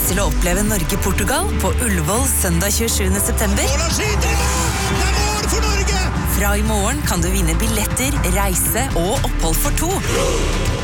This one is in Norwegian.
lyst til å oppleve Norge-Portugal på Ullevål søndag 27. september? Fra i morgen kan du vinne billetter, reise og opphold for 2.